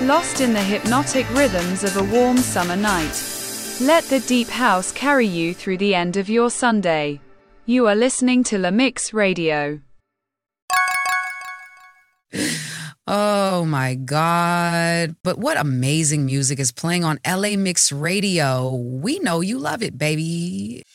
lost in the hypnotic rhythms of a warm summer night. Let the deep house carry you through the end of your Sunday. You are listening to La Mix Radio. Oh my God. But what amazing music is playing on LA Mix Radio. We know you love it, baby.